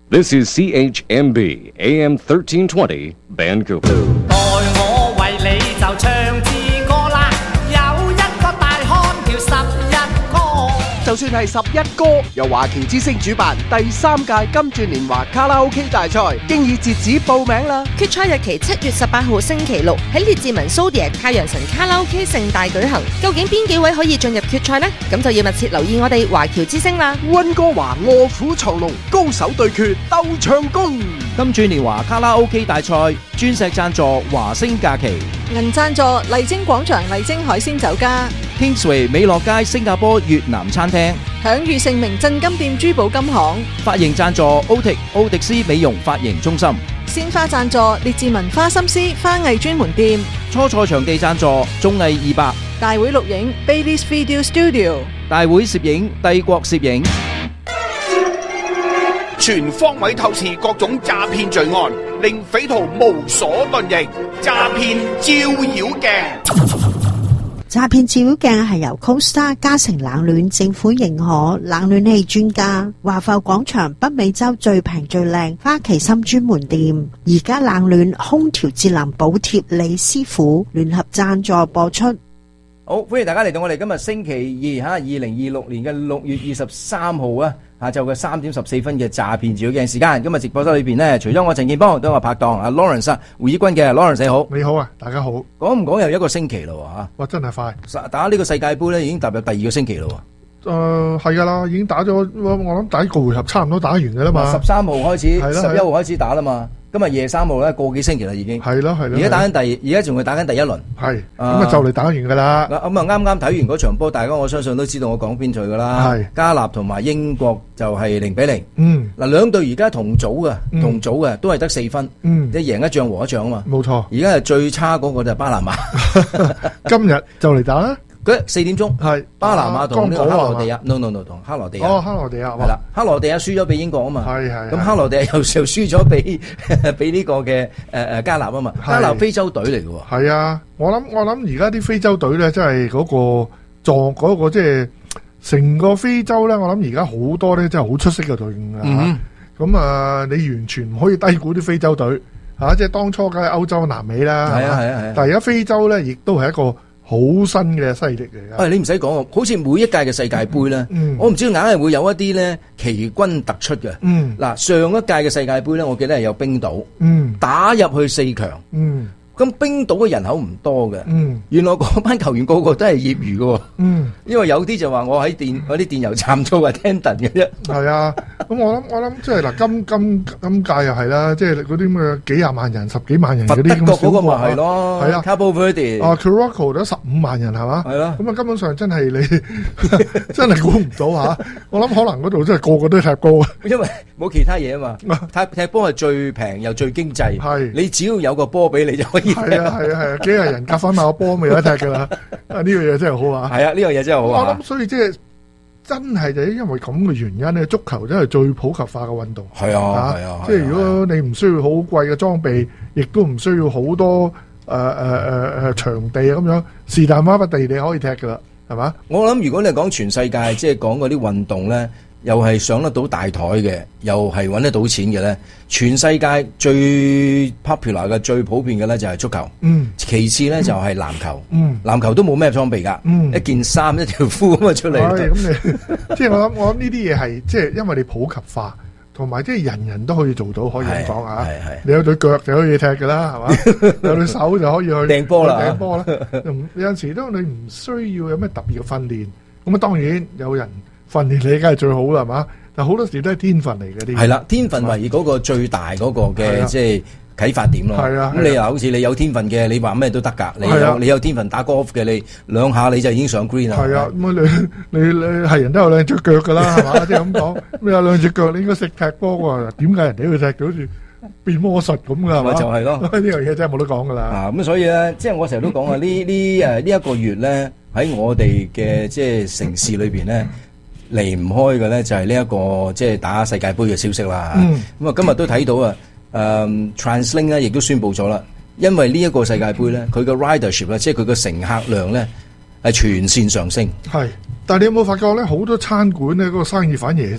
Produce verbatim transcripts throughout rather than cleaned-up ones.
This is C H M B A M thirteen twenty Vancouver. 待我為你就唱支歌啦，有一個大漢叫十一哥。 就算係十一哥，由華僑之星主辦第三屆金鑽年華卡拉 OK 大賽，經已截止報名啦。 決賽日期七月十八號星期六喺列治文蘇迪太陽神卡拉 OK 盛大舉行。究竟邊幾位可以進入決賽呢？咁就要密切留意我哋華僑之星啦。 溫哥華臥虎藏龍，高手對決鬥唱功。 金鑽年華卡拉 OK 大賽，鑽石贊助華星假期， 銀贊助麗晶廣場麗晶海鮮酒家， Kingsway 美樂街新加坡越南餐廳， 享譽盛名鎮金店珠寶金行， 髮型贊助 Otic 奧迪斯美容髮型中心， 鮮花贊助列治文花心思花藝專門店， 初賽場地贊助綜藝二百， 大會錄影 Bailey's Video Studio， 大會攝影帝國攝影， 全方位透視各種詐騙罪案，令匪徒無所遁形。詐騙照妖鏡。 詐騙照妖鏡係由 Costa 嘉誠冷暖政府認可冷暖氣專家華埠廣場北美洲最平最靚花旗參專門店，而家冷暖空調節能補貼李師傅聯合贊助播出。 好，歡迎大家嚟到我哋今日星期二吓，二零二六年嘅六月二十三號啊，下晝嘅三點十四分嘅詐騙照妖鏡時間。今日直播室裏邊呢，除咗我陳建邦，都有我拍檔阿 Lawrence 啊，胡以軍嘅 Lawrence 你好， 你好啊，大家好。 講唔講又一個星期咯吓？ 哇，真係快！ 打呢個世界盃咧，已經踏入第二個星期咯。 誒、呃，係噶啦，已經打咗，我諗第一個回合差唔多打完噶啦嘛。 十三號開始，十一號開始打啦嘛。 的今日夜三號咧，個幾星期啦已經。係咯係咯。 而家打緊第，而家仲係打緊第一輪。係。咁啊就嚟打完噶啦。咁啊啱啱睇完嗰場波，大家我相信都知道我講邊隊噶啦。係。加納同埋英國就係零比零。嗯。嗱，兩隊而家同組嘅，嗯、同組嘅都係得四分。嗯。即係贏一仗和一仗啊嘛。冇錯。而家係最差嗰個就係巴拿馬。今日就嚟打啦。佢四點鐘係巴拿馬同呢個克羅地亞 ，no no no 同克羅地亞。哦，克羅地亞係啦，克羅地亞輸咗俾英國啊嘛。係係。咁克羅地亞又又輸咗俾俾呢個嘅誒誒加納啊嘛。加納非洲隊嚟嘅喎。係啊，我諗我諗而家啲非洲隊咧，真係嗰個狀嗰個即係成個非洲咧，我諗而家好多咧真係好出色嘅隊伍啊。咁啊，你完全唔可以低估啲非洲隊嚇，即係當初梗係歐洲、南美啦。係啊係啊係啊。但係而家非洲咧，亦都係一個好新嘅勢力嚟噶，誒，你唔使講喎，好似每一屆嘅世界盃咧，嗯、我唔知硬係會有一啲咧奇軍突出嘅。嗱、嗯，上一屆嘅世界盃咧，我記得係有冰島，嗯、打入去四強。嗯咁冰島嘅人口唔多嘅，嗯、原來嗰班球員個個都係業餘嘅，嗯、因為有啲就話我喺電嗰啲電油站做 attendant 嘅啫。係啊，咁我諗我諗即係嗱，今今今屆又係啦，即係嗰啲咁嘅幾廿萬人、十幾萬人嗰啲咁小國咪係咯，係啊 Cabo Verde 啊 Curacao 都十五萬人係嘛，係咯，咁啊根本上真係你真係估唔到嚇，我諗可能嗰度真係個個都踢波啊，因為冇其他嘢啊嘛，踢踢波係最平又最經濟，係你只要有個波俾你就可以。係啊係啊係啊，幾廿人夾翻埋個波未有得踢噶啦！啊呢樣嘢真係好啊！係啊，呢樣嘢真係好啊！我諗所以即係真係就因為咁嘅原因咧，足球真係最普及化嘅運動。係啊係啊，即係如果你唔需要好貴嘅裝備，亦都唔需要好多誒誒誒誒場地咁樣，是但花塊地你可以踢噶啦，係嘛？我諗如果你講全世界即係講嗰啲運動咧。又係上得到大台嘅，又係揾得到錢嘅咧。全世界最 popular 嘅、最普遍嘅咧就係足球。嗯，其次咧就係籃球。嗯，籃球都冇咩裝備㗎。嗯，一件衫一條褲咁啊出嚟。係咁你，即係我諗，我諗呢啲嘢係即係因為你普及化，同埋即係人人都可以做到，可以咁講啊。係係。你有對腳就可以踢㗎啦，係嘛？有對手就可以去掟波啦。掟波啦。有陣時都你唔需要有咩特別嘅訓練，咁啊當然有人。訓練你梗係最好啦，係嘛？但好多時都係天分嚟嘅啲。係啦，天分為嗰個最大嗰個嘅即係啟發點咯。係啊，咁你又好似你有天分嘅，你話咩都得㗎。你有你有天分打 golf 嘅，你兩下你就已經上 green 啦。係啊，咁啊你你你係人都有兩隻腳㗎啦，係嘛？即係咁講，你有兩隻腳，你應該識踢波喎。點解人哋會踢到好似變魔術咁㗎？係嘛？就係咯，呢樣嘢真係冇得講㗎啦。啊，咁所以咧，即係我成日都講啊，呢呢誒呢一個月咧，喺我哋嘅即係城市裏邊咧。離唔開嘅咧就係呢一個即係打世界盃嘅消息啦。咁啊今日都睇到啊，誒 Translink 咧亦都宣布咗啦，因為呢一個世界盃咧，佢嘅 ridership 咧，即係佢嘅乘客量咧係全線上升。係，但係你有冇發覺咧，好多餐館咧嗰個生意反而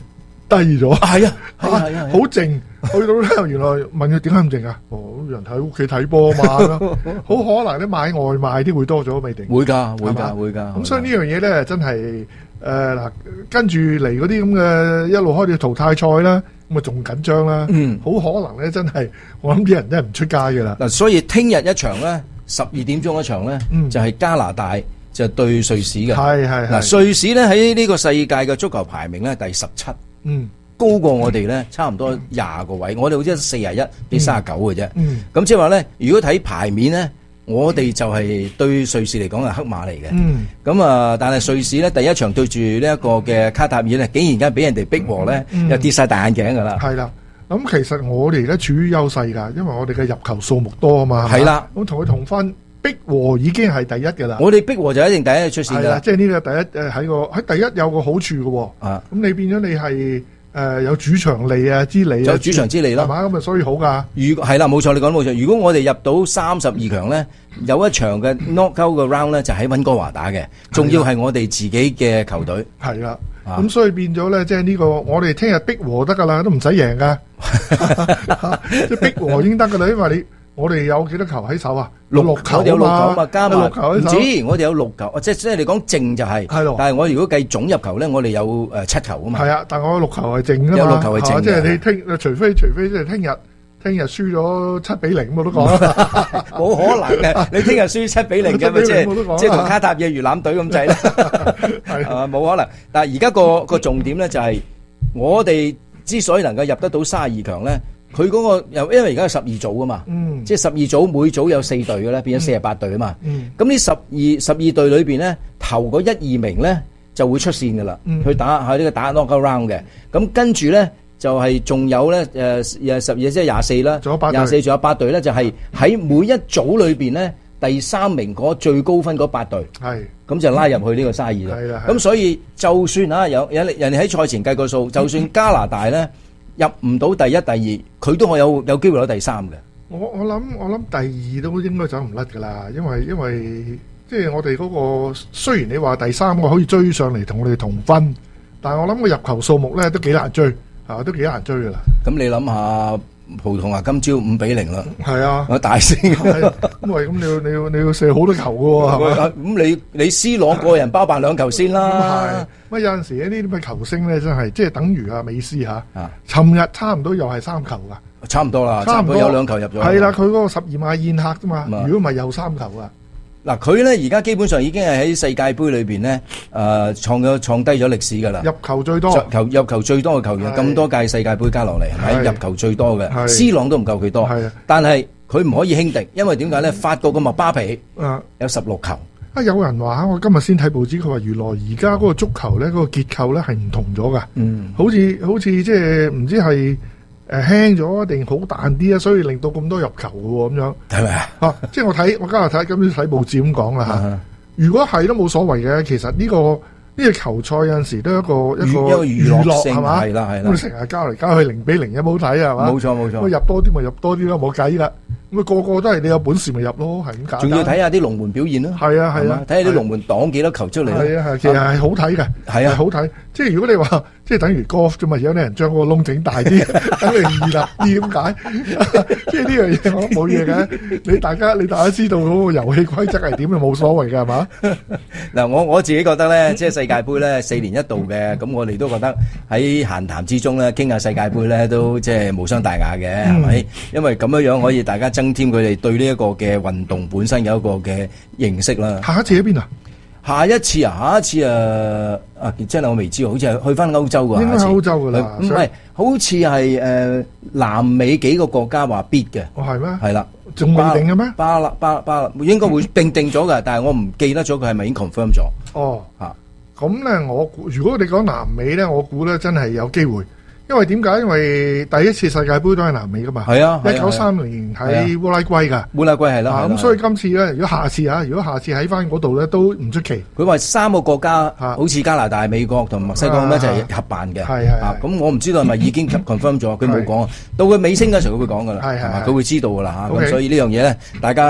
低咗。 係啊，係啊，係啊， 好靜。去到咧，原來問佢點解咁靜啊？哦，人喺屋企睇波嘛，好可能咧買外賣啲會多咗未定。 會㗎，會㗎，會㗎。 咁所以呢樣嘢咧，真係誒嗱，跟住嚟嗰啲咁嘅一路開始淘汰賽啦，咁啊仲緊張啦。嗯，好可能咧，真係我諗啲人真係唔出街㗎啦。 嗱，所以聽日一場咧，十二點鐘一場咧，嗯、就係加拿大就對瑞士嘅。係係嗱，瑞士咧喺呢個世界嘅足球排名咧第十七。嗯。高過我哋咧，差唔多廿個位，我哋好似四十一比三十九嘅啫。咁即係話咧，如果睇牌面咧，我哋就係對瑞士嚟講係黑馬嚟嘅。咁、嗯、啊，但係瑞士咧第一場對住呢一個嘅卡塔爾咧，竟然間俾人哋逼和咧，嗯、又跌晒大眼鏡噶啦。 係啦，咁其實我哋而家處於優勢㗎，因為我哋嘅入球數目多啊嘛。係啦，咁同佢同分逼和已經係第一㗎啦。 我哋逼和就一定第一出線㗎啦。 即係呢個第一誒喺個喺第一有個好處嘅喎。啊，咁你變咗你係。誒、呃、有主場利啊之利啊， 有主場之利咯， 係嘛？咁啊，所以好噶。 如係啦，冇錯，你講冇錯。如果我哋入到三十二強咧，有一場嘅 knockout 嘅 round 咧，就喺溫哥華打嘅，仲要係我哋自己嘅球隊。 係啦，咁、啊、所以變咗咧，即係呢個我哋聽日逼和得噶啦，都唔使贏噶，即係逼和已經得噶啦，因為你。我哋有幾多球喺手啊？六六球有六球嘛，加埋六球喺手。 唔止，我哋有六球，即係即係你講正就係。係咯。但係我如果計總入球咧，我哋有誒七球啊嘛。 係啊，但係我六球係正㗎嘛。 有六球係正。 即係你聽，除非除非即係聽日，聽日輸咗七比零，冇得講。 冇可能嘅，你聽日輸七比零嘅咪即係即係同卡塔爾魚腩隊咁滯啦。係嘛，冇可能。但係而家個個重點咧就係，我哋之所以能夠入得到三十二強咧。佢嗰、那個又因為而家有十二組噶嘛，嗯、即係十二組每組有四隊嘅咧，變咗四十八隊啊嘛。咁呢十二十二隊裏邊咧，頭嗰一二名咧就會出線噶啦，嗯、去打喺呢個打 knockout round 嘅。咁跟住咧就係、是、仲有咧誒誒十二即係廿四啦，廿四仲有八隊咧，就係、是、喺每一組裏邊咧第三名嗰最高分嗰八隊，係咁就拉入去呢個卅二啦。咁所以就算啊有有人哋喺賽前計個數，就算加拿大咧。入唔到第一、第二，佢都可有有機會攞第三嘅。 我我諗我諗第二都應該走唔甩噶啦，因為因為即係我哋嗰個雖然你話第三個可以追上嚟同我哋同分，但係我諗個入球數目咧都幾難追，啊都幾難追噶啦。 咁你諗下葡萄牙今朝五比零啦，係啊，大勝。 咁喂，咁你要你要你要射好多球噶喎，係嘛？ 咁你你 C 朗個人包辦兩球先啦。 乜有陣時呢啲咁嘅球星咧，真係即係等於阿美斯嚇。尋日差唔多又係三球噶， 差唔多啦，差唔多有兩球入咗。 係啦，佢嗰個十二碼宴客啫嘛。如果唔係有三球啊。 嗱，佢咧而家基本上已經係喺世界盃裏邊咧，誒創咗創低咗歷史㗎啦。 入球最多， 球入球最多嘅球員，咁多屆世界盃加落嚟，係咪入球最多嘅？C 朗都唔夠佢多，但係佢唔可以輕敵，因為點解咧？法國嘅麥巴比有十六球。 啊！有人話我今日先睇報紙，佢話原來而家嗰個足球咧，嗰個結構咧係唔同咗噶。嗯，好似好似即係唔知係誒輕咗定好彈啲啊，所以令到咁多入球嘅喎，咁樣係咪啊？啊！即係我睇我今日睇今朝睇報紙咁講啦嚇。如果係都冇所謂嘅，其實呢個呢個球賽有陣時都一個一個娛樂係嘛？係啦係啦。咁成日交嚟交去零比零有冇睇係嘛？ 冇錯冇錯。 咁入多啲咪入多啲咯，冇計啦。咁啊個個都係你有本事咪入咯，係咁簡單。 仲要睇下啲龍門表現咯。 係啊係啊， 睇下啲龍門擋幾多球出嚟。 係啊係，其實係好睇嘅。係啊，好睇。即係如果你話即係等於 golf 啫嘛，有啲人將個窿整大啲，等佢易立啲咁解。即係呢樣嘢我諗冇嘢嘅。你大家你大家知道嗰個遊戲規則係點就冇所謂嘅係嘛？ 嗱，我我自己覺得咧，即係世界盃咧四年一度嘅，咁我哋都覺得喺閒談之中咧傾下世界盃咧都即係無傷大雅嘅，係咪？因為咁樣樣可以大家增添佢哋對呢一個嘅運動本身有一個嘅認識啦。 下一次喺邊啊？ 下一次啊，下一次啊，啊，真係我未知喎，好似係去翻歐洲㗎。 應該歐洲㗎啦。 唔係，好似係誒南美幾個國家話必嘅。 哦，係咩？ 係啦， 仲未定嘅咩？ 巴拉巴巴應該會定定咗㗎，但係我唔記得咗佢係咪已經 confirm 咗。 哦，嚇，咁咧我估，如果你講南美咧，我估咧真係有機會。因為點解？因為第一次世界盃都係南美噶嘛。係啊，一九三零年喺烏拉圭噶。烏拉圭係啦。咁所以今次咧，如果下次啊，如果下次喺翻嗰度咧，都唔出奇。 佢話三個國家，好似加拿大、美國同墨西哥咁一齊合辦嘅。係係。咁我唔知道係咪已經 confirm 咗？佢冇講。到佢尾聲嗰時候，佢會講噶啦。係係。佢會知道噶啦嚇。咁所以呢樣嘢咧，大家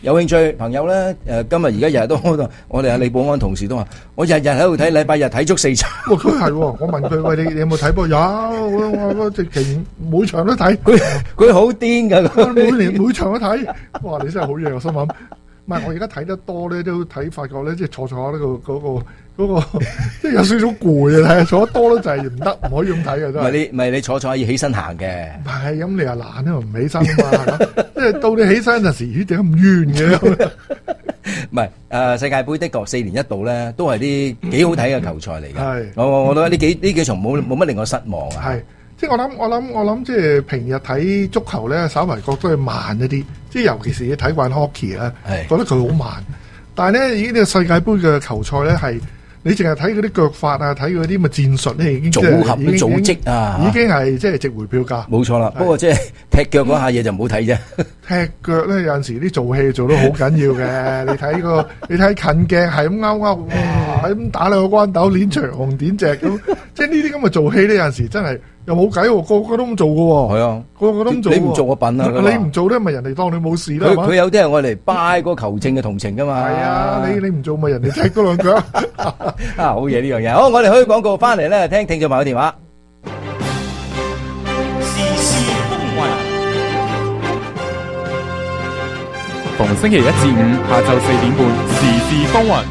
有興趣朋友咧，誒今日而家日日都我哋阿李保安同事都話，我日日喺度睇，禮拜日睇足四場。 哇！佢係喎，我問佢喂，你你有冇睇波？有，我我我直情每場都睇。 佢佢好癲㗎， 每年每場都睇。哇！你真係好嘢，我心諗。唔係，我而家睇得多咧，都睇發覺咧，即係坐坐下呢個嗰個嗰個，即係有少少攰啊！睇坐得多咧就係唔得，唔可以咁睇嘅真係。唔係你， 唔係你坐坐下要起身行嘅。 唔係咁，你又懶啊，唔起身啊嘛，係嘛？即係到你起身嗰陣時，咦？點解咁冤嘅？ 唔係誒，世界盃的確四年一度咧，都係啲幾好睇嘅球賽嚟嘅。係，我我覺得呢幾呢幾場冇冇乜令我失望啊。係。即係我諗，我諗，我諗，即係平日睇足球咧，稍為覺得佢慢一啲。即係尤其是你睇慣 hockey 咧，覺得佢好慢。但係咧，已經呢個世界盃嘅球賽咧，係你淨係睇嗰啲腳法啊，睇嗰啲咁嘅戰術咧，已經組合嘅組織啊， 已經係即係值回票價。 冇錯啦，不過即係踢腳嗰下嘢就唔好睇啫。 踢腳咧有陣時啲做戲做得好緊要嘅。你睇個，你睇近鏡係咁勾勾，哇！咁打兩個關斗，鏈長紅點隻咁，即係呢啲咁嘅做戲咧，有陣時真係。又冇計喎，個個都咁做嘅喎。係啊，個個都咁做。你唔做我笨啊！你唔做咧，咪人哋當你冇事啦。 佢佢有啲係我嚟拜嗰個球證嘅同情噶嘛。係啊，你你唔做咪人哋踢多兩腳。 啊，好嘢呢樣嘢。好，我哋去廣告翻嚟咧，聽聽眾朋友電話。 時事風雲，逢星期一至五下晝四點半，時事風雲。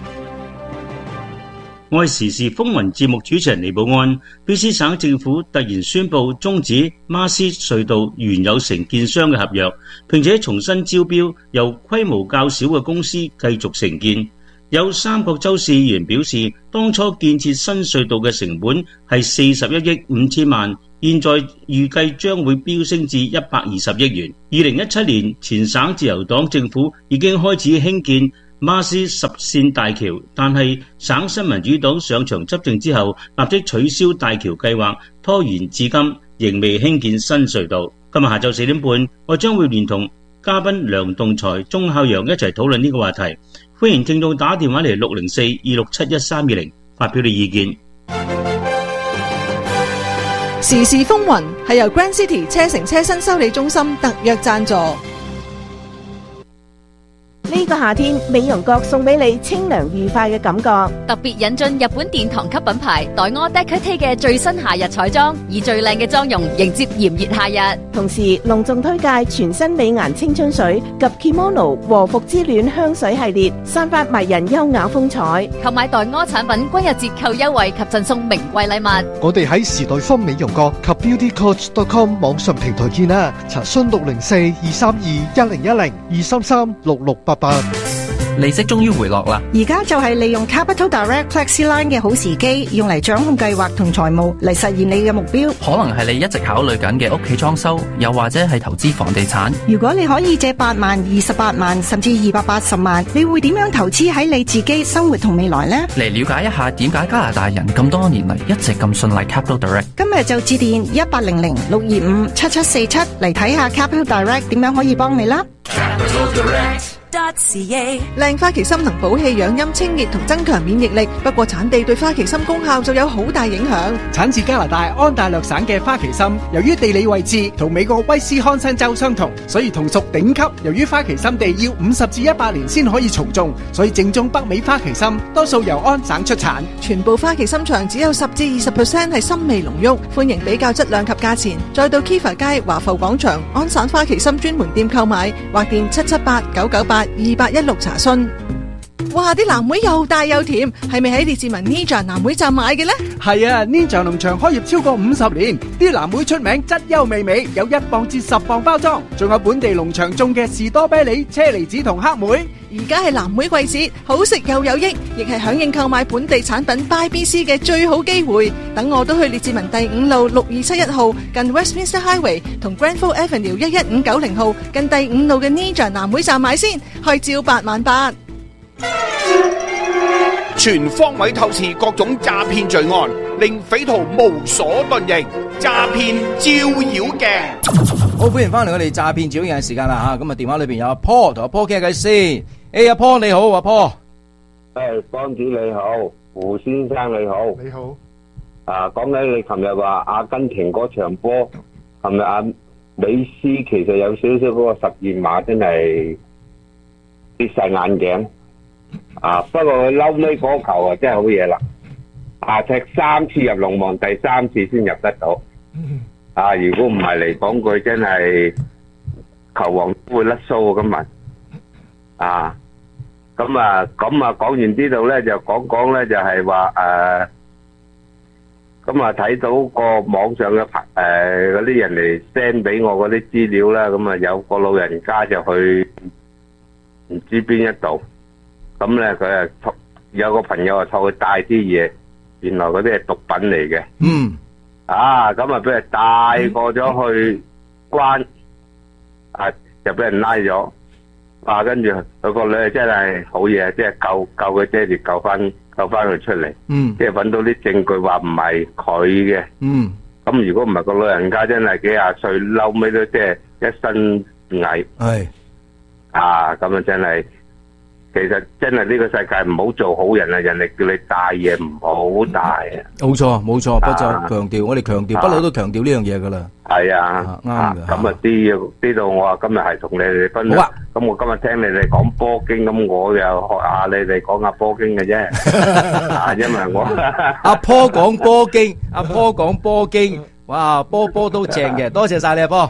我係時事風雲節目主持人李寶安。卑詩省政府突然宣布終止馬斯隧道原有承建商嘅合約，並且重新招標由規模較小嘅公司繼續承建。有三角洲市議員表示，當初建設新隧道嘅成本係四十一億五千萬，現在預計將會飆升至一百二十億元。二零一七年，前省自由黨政府已經開始興建馬斯十線大橋，但係省新民主黨上場執政之後，立即取消大橋計劃，拖延至今，仍未興建新隧道。今日下晝四點半，我將會連同嘉賓梁棟才、鐘孝陽一齊討論呢個話題。歡迎聽眾打電話嚟六零四二六七一三二零發表你意見。 時事風雲係由 Grand City 車城車身修理中心特約贊助。 呢個夏天，美容閣送俾你清涼愉快嘅感覺。 特別引進日本殿堂級品牌黛柯 Decote 嘅最新夏日彩妝，以最靚嘅妝容迎接炎熱夏日。 同時隆重推介全新美顏青春水及 Kimono 和服之戀香水系列，散發迷人優雅風采。 購買黛柯產品均有折扣優惠及贈送名貴禮物。 我哋喺時代坊美容閣及 beauty coach dot com 網上平台見啦，查詢六零四二三二一零一零二三三六六八八。 利息終於回落啦！ 而家就係利用 Capital Direct FlexiLine 嘅好時機，用嚟掌控計劃同財務嚟實現你嘅目標。 可能係你一直考慮緊嘅屋企裝修，又或者係投資房地產。 如果你可以借八萬、二十八萬，甚至二百八十萬，你會點樣投資喺你自己生活同未來呢？ 嚟了解一下點解加拿大人咁多年嚟一直咁信賴 Capital Direct。 今日就致電一八零零六二五七七四七嚟睇下 Capital Direct 點樣可以幫你啦。 Capital Direct。靚花旗參能補氣養陰清熱同增強免疫力，不過產地對花旗參功效就有好大影響。 產自加拿大安大略省嘅花旗參，由於地理位置同美國威斯康辛州相同，所以同屬頂級。由於花旗參地要五十至一百年先可以重種，所以正宗北美花旗參多數由安省出產。 全部花旗參場只有十至二十 percent 係參味濃郁，歡迎比較質量及價錢。再到 Kiva 街華埠廣場安省花旗參專門店購買，或電七七八九九八二八一六查詢。哇！啲藍莓又大又甜，係咪喺列治文 Ninja 藍莓站買嘅呢？ 係啊 ，Ninja 農場開業超過五十年，啲藍莓出名質優味美，有一磅至十磅包裝，仲有本地農場種嘅士多啤梨、車厘子同黑莓。 而家係藍莓季節，好食又有益，亦係響應購買本地產品 Buy B C 嘅最好機會。等我都去列治文第五路六二七一號近 Westminster Highway 同 Granville Avenue 一一五九零號近第五路嘅 Ninja 藍莓站買先，開照八萬八。 全方位透視各種詐騙罪案，令匪徒無所遁形。詐騙照妖鏡， 好，歡迎翻嚟我哋詐騙照妖鏡嘅時間啦吓，咁啊電話裏邊有阿 Paul 同阿 Paul 傾下偈先。誒，阿 Paul 你好，阿 Paul。 誒，幫主你好，胡先生你好。 你好。 啊，講緊你琴日話阿根廷嗰場波，琴日阿美斯其實有少少嗰個實驗碼真係跌晒眼鏡。啊，不過佢嬲尾嗰球啊真係好嘢啦。啊，踢三次入龍門，第三次先入得到。啊，如果唔係嚟講，佢真係球王都會甩鬚啊！今日啊，咁啊，咁啊，講完呢度咧，就講講咧，就係話誒，咁啊睇到個網上嘅朋誒嗰啲人嚟 send 俾我嗰啲資料啦，咁啊有個老人家就去唔知邊一度，咁咧佢啊有個朋友啊託佢帶啲嘢。原來嗰啲係毒品嚟嘅，嗯，啊，咁啊俾人帶過咗去關，啊，就俾人拉咗，啊，跟住佢個女真係好嘢，即係救救佢爹哋救翻救翻佢出嚟，嗯，即係揾到啲證據話唔係佢嘅，嗯，咁如果唔係個老人家真係幾廿歲，嬲尾都即係一身蟻，係，啊，咁啊真係。其實真係呢個世界唔好做好人啊！人哋叫你帶嘢唔好帶啊！ 冇錯冇錯，不就強調，我哋強調，不嬲都強調呢樣嘢噶啦。 係啊，啱嘅。咁啊啲呢度我話今日係同你哋分享。好啊。咁我今日聽你哋講波經，咁我又學下你哋講下波經嘅啫。啊，因為我阿坡講波經，阿坡講波經，哇，波波都正嘅，多謝晒你阿坡。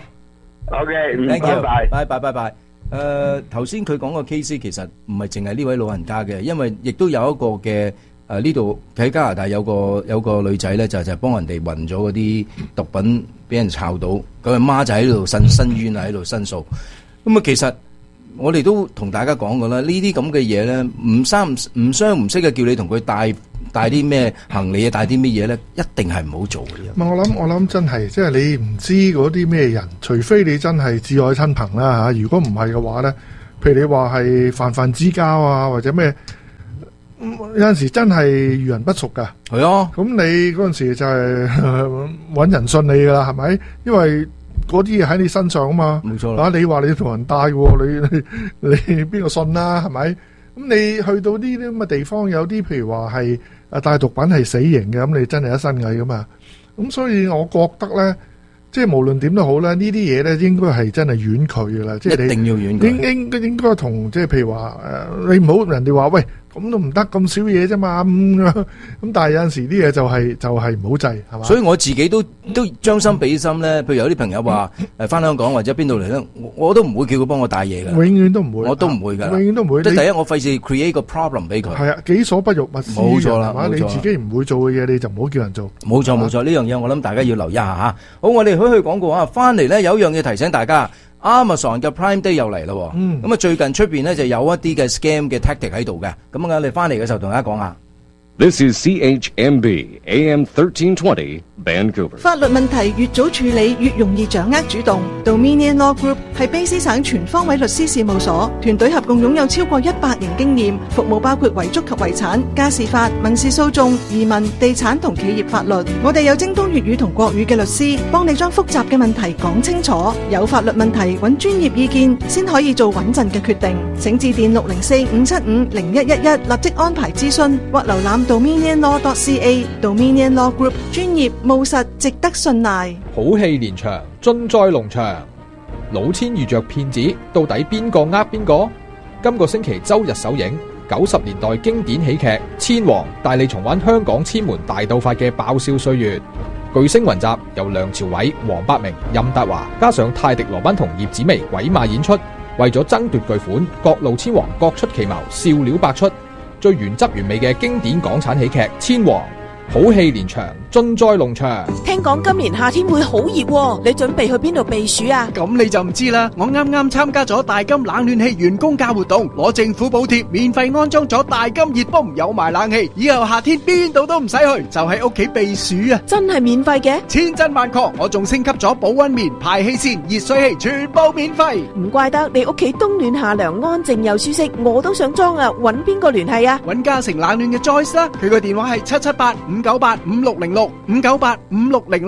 OK， thank you， 拜拜拜拜拜。誒頭先佢講個 case 其實唔係淨係呢位老人家嘅，因為亦都有一個嘅誒呢度喺加拿大有個有個女仔咧，就就係幫人哋運咗嗰啲毒品俾人抄到，咁阿媽就喺度申申冤啊，喺度申訴。咁啊，其實我哋都同大家講過啦，呢啲咁嘅嘢咧，唔三唔相唔識嘅，叫你同佢帶帶啲咩行李啊，帶啲咩嘢咧，一定係唔好做嘅。 唔係我諗，我諗真係，即係你唔知嗰啲咩人，除非你真係至愛親朋啦嚇。如果唔係嘅話咧，譬如你話係泛泛之交啊，或者咩，有陣時真係遇人不淑噶。 係啊，咁你嗰陣時就係揾人信你噶啦，係咪？因為嗰啲嘢喺你身上啊嘛。冇錯啦。啊，你話你同人帶喎，你你你邊個信啦？係咪？咁你去到呢啲咁嘅地方，有啲譬如話係啊帶毒品係死刑嘅，咁你真係一身蟻噶嘛。咁所以我覺得咧，即係無論點都好咧，呢啲嘢咧應該係真係遠距噶啦。即係你一定要遠距。應應該應該同即係譬如話誒，你唔好人哋話喂。咁都唔得，咁少嘢啫嘛，咁咁但係有陣時啲嘢就係就係唔好制，係嘛？ 所以我自己都都將心比心咧。譬如有啲朋友話誒翻香港或者邊度嚟咧，我都唔會叫佢幫我帶嘢㗎。 永遠都唔會， 我都唔會㗎。 永遠都唔會。 即係第一，我費事 create 個 problem 俾佢。 係啊，己所不欲，勿施。 冇錯啦， 你自己唔會做嘅嘢，你就唔好叫人做。 冇錯冇錯，呢樣嘢我諗大家要留意下嚇。好，我哋去去廣告啊，翻嚟咧有一樣嘢提醒大家。Amazon 嘅 Prime Day 又嚟啦，咁啊最近出邊咧就有一啲嘅 scam 嘅 tactic 喺度嘅，咁啊我哋翻嚟嘅時候同大家講下。 This is C H M B A M thirteen twenty Vancouver。 法律問題越早處理越容易掌握主動。Dominion Law Group 係卑詩省全方位律師事務所，團隊合共擁有超過一百年經驗，服務包括遺囑及遺產、家事法、民事訴訟、移民、地產同企業法律。我哋有精通粵語同國語嘅律師，幫你將複雜嘅問題講清楚。有法律問題揾專業意見先可以做穩陣嘅決定。請致電六零四五七五零一一一，立即安排諮詢或瀏覽Dominion Law dot C A。 Dominion Law Group 專業務實，值得信賴。 好戲連場，盡在龍場。老千遇着騙子，到底邊個呃邊個？今個星期周日首映九十年代經典喜劇《千王》，帶你重溫香港千門大鬥法嘅爆笑歲月。巨星雲集，由梁朝偉、黃百鳴、任達華加上泰迪羅賓同葉子楣鬼馬演出，為咗爭奪巨款，各路千王各出奇謀，笑料百出。最原汁原味嘅經典港產喜劇《千王》，好戲連場，盡在龍場。 聽講今年夏天會好熱，你準備去邊度避暑啊？ 咁你就唔知啦。我啱啱參加咗大金冷暖氣員工價活動，攞政府補貼，免費安裝咗大金熱泵，有埋冷氣，以後夏天邊度都唔使去，就喺屋企避暑啊！ 真係免費嘅？ 千真萬確，我仲升級咗保溫棉、排氣扇、熱水器，全部免費。 唔怪得你屋企冬暖夏涼，安靜又舒適，我都想裝啊！搵邊個聯繫啊？ 搵嘉誠冷暖嘅 Joyce 啦，佢個電話係七七八五九八五六零六五九八五六零六。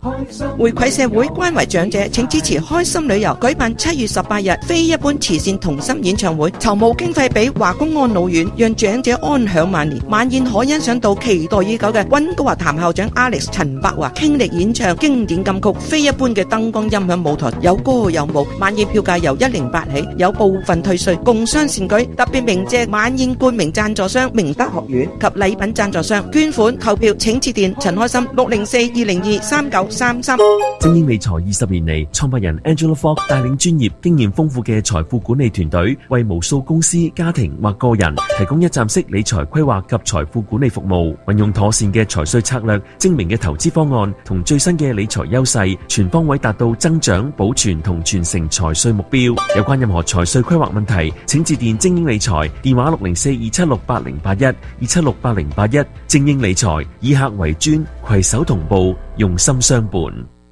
回饋社會，關懷長者，請支持開心旅遊舉辦七月十八日非一般慈善同心演唱會，籌募經費俾華工安老院，讓長者安享晚年。晚宴可欣賞到期待已久嘅溫哥華譚校長 Alex 陳柏華傾力演唱經典金曲，非一般嘅燈光音響舞台，有歌有舞。晚宴票價由一零八起，有部分退稅，共襄善舉。特別鳴謝晚宴冠名贊助商明德學院及禮品贊助商。捐款購票請致電陳開心六零四二零二三九三三。 精英理財二十年嚟，創辦人 Angela Fogg 帶領專業、經驗豐富嘅財富管理團隊，為無數公司、家庭或個人提供一站式理財規劃及財富管理服務。運用妥善嘅財稅策略、精明嘅投資方案同最新嘅理財優勢，全方位達到增長、保存同傳承財稅目標。有關任何財稅規劃問題，請致電精英理財，電話六零四二七六八零八一二七六八零八一。精英理財以客為尊，攜手同步，用心相伴。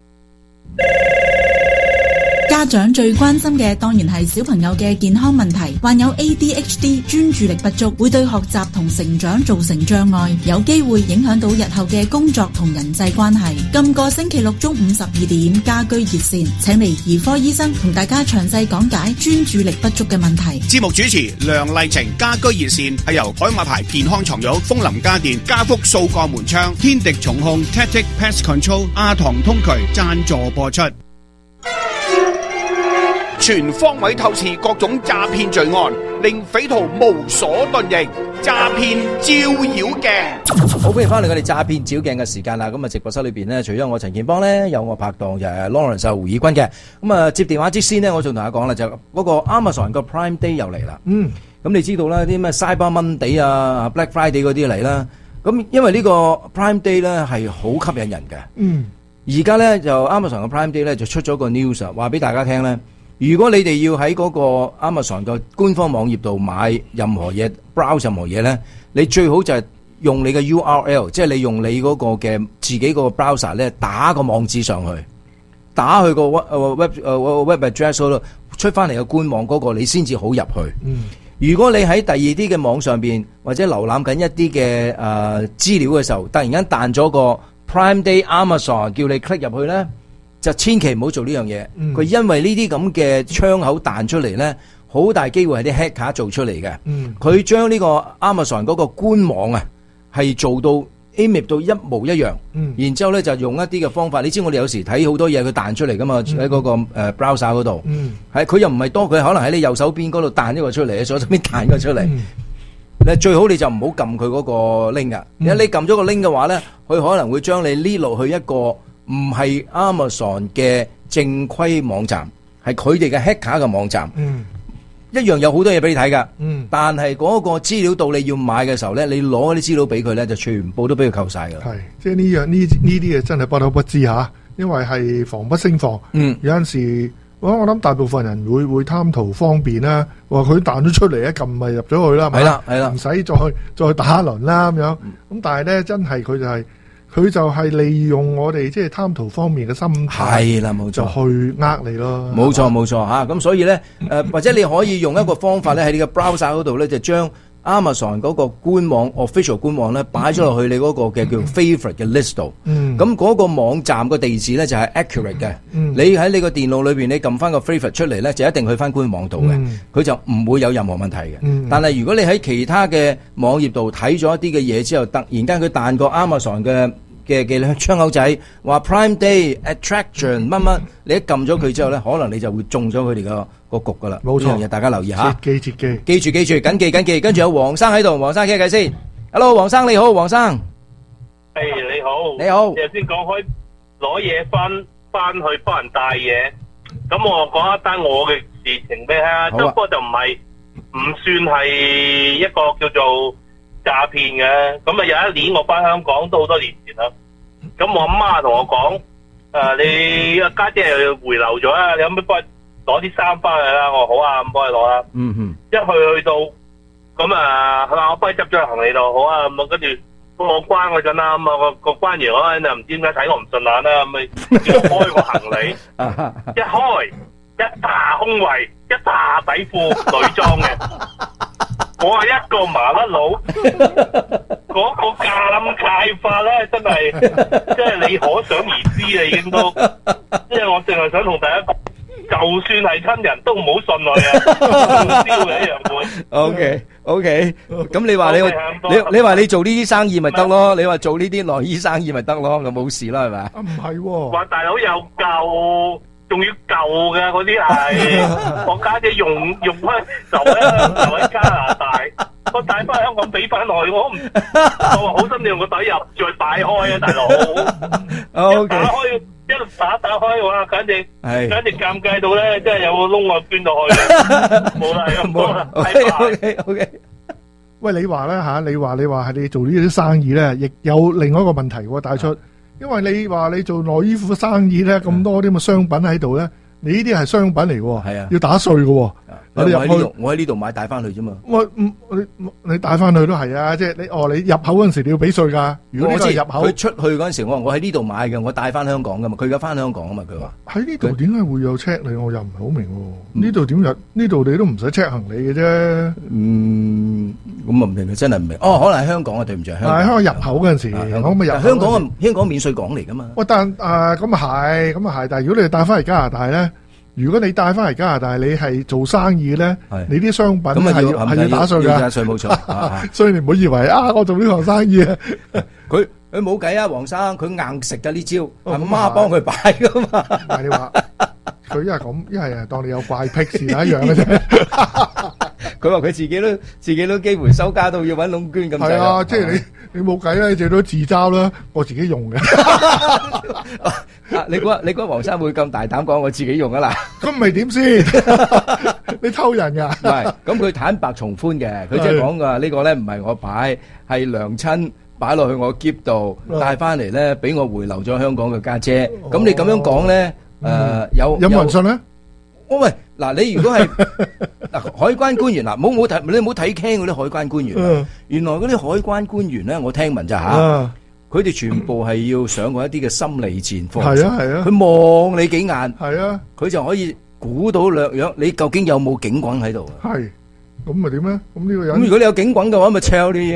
家長最關心嘅當然係小朋友嘅健康問題，患有 A D H D 專注力不足，會對學習同成長造成障礙，有機會影響到日後嘅工作同人際關係。今個星期六中午十二點，家居熱線請嚟兒科醫生同大家詳細講解專注力不足嘅問題。 節目主持梁麗晴，家居熱線係由海馬牌健康床褥、風林家電、家福掃鋼門窗、天敵重控、Tactic Pest Control、亞堂通渠贊助播出。全方位透視各種詐騙罪案，令匪徒無所遁形。詐騙照妖鏡， 好歡迎翻嚟我哋詐騙照鏡嘅時間啦！咁啊，直播室裏邊呢，除咗我陳健邦呢，有我拍檔就係 Lawrence 胡以軍嘅。咁啊，接電話之先呢，我仲同大家講啦，就嗰個 Amazon 個 Prime Day 又嚟啦。嗯，咁你知道啦，啲咩 Cyber Monday 啊、Black Friday 嗰啲嚟啦。咁因為呢個 Prime Day 咧係好吸引人嘅。嗯，而家咧就 Amazon 嘅 Prime Day 咧就出咗個 news 話俾大家聽咧。如果你哋要喺嗰個 Amazon 嘅官方網頁度買任何嘢 browse 任何嘢咧，你最好就係用你嘅 U R L， 即係你用你嗰個嘅自己個 browser 咧打個網址上去，打去個 web 誒 web address 度出翻嚟嘅官網嗰個，你先至好入去。嗯，如果你喺第二啲嘅網上邊或者瀏覽緊一啲嘅誒資料嘅時候，突然間彈咗個 Prime Day Amazon 叫你 click 入去咧，就千祈唔好做呢樣嘢。佢、嗯、因為呢啲咁嘅窗口彈出嚟咧，好大機會係啲 hacker 做出嚟嘅。佢、嗯、將呢個 Amazon 嗰個官網啊，係做到 image 到一模一樣。嗯、然之後咧就用一啲嘅方法，你知我哋有時睇好多嘢佢彈出嚟噶嘛，喺、嗯、嗰個誒 browser 嗰度。係佢、嗯、又唔係多，佢可能喺你右手邊嗰度彈一個出嚟，喺左手邊彈一個出嚟。嗯你最好你就唔好撳佢嗰個 link 噶，因為你撳咗個 link 嘅話咧，佢可能會將你 lead 落去一個唔係 Amazon 嘅正規網站，係佢哋嘅 hacker 嘅網站。嗯，一樣有好多嘢俾你睇噶。嗯，但係嗰個資料到你要買嘅時候咧，你攞啲資料俾佢咧，就全部都俾佢扣晒噶。係，即係呢樣呢呢啲嘢真係不得不知吓，因為係防不勝防。嗯，有陣時。我我諗大部分人會會貪圖方便啦，話佢彈咗出嚟一撳咪入咗去啦，係啦係啦，唔使再再打一輪啦咁樣。咁、嗯、但係咧，真係佢就係、是、佢就係利用我哋即係貪圖方便嘅心態，係啦冇錯，就去呃你咯。冇錯冇錯吓，咁所以咧誒、呃，或者你可以用一個方法咧喺你嘅 browser 嗰度咧，就將 Amazon 嗰個官網 official 官網咧擺咗落去你嗰個嘅叫 favorite 嘅 list 度。嗯，咁嗰個網站個地址咧就係 accurate 嘅。嗯，你喺你個電腦裏邊你撳翻個 favorite 出嚟咧，就一定去翻官網度嘅。佢、嗯、就唔會有任何問題嘅。嗯，但係如果你喺其他嘅網頁度睇咗一啲嘅嘢之後，突然間佢彈個 Amazon 嘅嘅嘅窗口仔話 Prime Day Attraction 乜乜，你一撳咗佢之後咧，可能你就會中咗佢哋個個局噶啦。冇錯，大家留意下。記住記，記住記住，緊記緊記。跟住有黃生喺度，黃生傾下偈先。Hello， 黃生你好，黃生。誒、 hey, 你好，你好。你頭先講開攞嘢翻翻去幫人帶嘢，咁我講一單我嘅事情俾你聽。不過、啊、就唔係唔算係一個叫做詐騙嘅。咁啊有一年我翻香港都好多年前啦。咁我阿媽同我講，誒、呃、你阿家姐又回流咗啊，你可唔可以幫攞啲衫翻去啦？我話好啊，咁幫你攞啦。嗯哼。一去去到，咁啊佢話我幫你執咗行李度，好啊。咁啊跟住幫我關嗰陣啦，咁啊個個關員嗰陣就唔知點解睇我唔順眼啦，咁咪叫我開個行李，一開一打胸圍，一打底褲女裝嘅。 我係一個麻甩佬，嗰個尷尬法咧，真係，即係你可想而知啊，已經都，即係我淨係想同大家講，就算係親人都唔好信佢啊，燒嘅一樣會。 O K O K， 咁你話你你你話你做呢啲生意咪得咯？你話做呢啲內衣生意咪得咯？就冇事啦，係咪？ 啊，唔係喎， 話大佬有舊。仲要舊嘅嗰啲係，我家姐用用開就喺就喺加拿大，我帶翻香港俾翻落去，我唔，我話好心你用個底入再擺開啊，大佬，一打開一路打打開，哇，簡直簡直尷尬到咧，真係有個窿我捐落去，冇啦冇啦， O K O K， 喂，你話咧吓，你話你話係你做呢啲生意咧，亦有另外一個問題喎，帶出。因為你話你做內衣褲生意咧，咁多啲咁嘅商品喺度咧，你呢啲係商品嚟嘅，係啊，要打稅嘅。 我喺呢度，我喺呢度買帶翻去啫嘛。 我唔你你帶翻去都係啊，即係你哦，你入口嗰陣時你要俾稅噶。如果呢個係入口， 佢出去嗰陣時，我話我喺呢度買嘅，我帶翻香港噶嘛。佢而家翻香港啊嘛，佢話喺呢度點解會有 check 你？我又唔係好明。呢度點入？呢度你都唔使 check 行李嘅啫。 嗯，咁啊唔明，真係唔明。哦，可能係香港啊，對唔住，香港。 係香港入口嗰陣時，香港咪入。 香港啊，香港免稅港嚟噶嘛。 喂，但誒咁啊係，咁啊係，但係如果你帶翻嚟加拿大咧？如果你帶翻嚟加拿大，你係做生意咧，你啲商品係要係要打稅噶， 要打稅冇錯。 所以你唔好以為啊，我做呢行生意啊， 佢佢冇計啊，黃生佢硬食噶呢招，阿媽幫佢擺噶嘛。 但係你話佢一係咁，一係當你有怪癖是一樣嘅啫。 佢話佢自己都自己都幾乎收家到要揾窿捐咁滯。 係啊，即係你你冇計啦，你最多自嘲啦，我自己用嘅。 啊！你估你估黃生會咁大膽講我自己用啊嗱？ 咁咪點先？你偷人噶？ 唔係，咁佢坦白從寬嘅，佢即係講噶呢個咧唔係我擺，係娘親擺落去我篋度帶翻嚟咧，俾我回流咗香港嘅家姐。咁你咁樣講咧，誒有有冇人信咧？ 我喂嗱，你如果係嗱海關官員嗱，冇冇睇你冇睇輕嗰啲海關官員，原來嗰啲海關官員咧，我聽聞咋吓？佢哋全部係要上過一啲嘅心理戰課， 係啊係啊， 佢望你幾眼， 係啊， 佢就可以估到略樣你究竟有冇警棍喺度。 係，咁咪點咧？咁呢個人， 咁如果你有警棍嘅話，咪抄你。